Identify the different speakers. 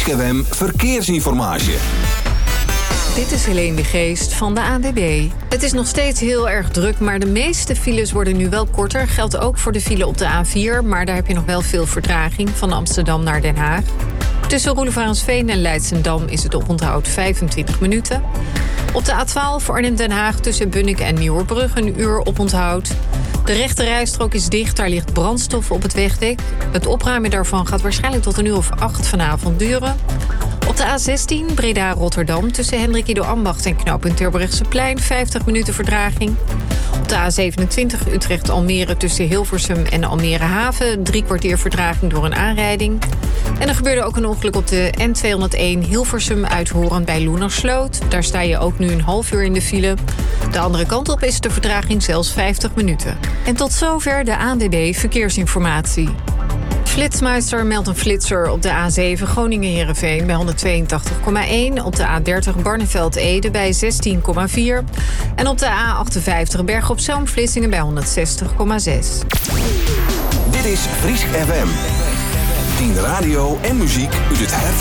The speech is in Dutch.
Speaker 1: Fryske FM Verkeersinformatie.
Speaker 2: Dit is Helene de Geest van de ANWB. Het is nog steeds heel erg druk, maar de meeste files worden nu wel korter. Geldt ook voor de file op de A4, maar daar heb je nog wel veel vertraging van Amsterdam naar Den Haag. Tussen Roelevarensveen en Leidschendam is het oponthoud 25 minuten. Op de A12 voor Arnhem-Den Haag tussen Bunnik en Nieuwerbrug een uur oponthoud. De rechte rijstrook is dicht, daar ligt brandstof op het wegdek. Het opruimen daarvan gaat waarschijnlijk tot een uur of 8 vanavond duren. Op de A16 Breda-Rotterdam tussen Hendrik Ido Ambacht en knooppunt Terbrechtseplein 50 minuten vertraging. Op de A27 Utrecht-Almere tussen Hilversum en Almere Haven 3 kwartier vertraging door een aanrijding. En er gebeurde ook een ongeluk op de N201 Hilversum Uithoren bij Loenersloot. Daar sta je ook nu een half uur in de file. De andere kant op is de vertraging zelfs 50 minuten. En tot zover de ANWB Verkeersinformatie. Flitsmeister meldt een flitser op de A7 Groningen-Heerenveen bij 182,1. Op de A30 Barneveld-Ede bij 16,4. En op de A58 Berg op Zoom-Vlissingen bij 160,6.
Speaker 1: Dit is Fryske FM. 10 radio en muziek uit het hart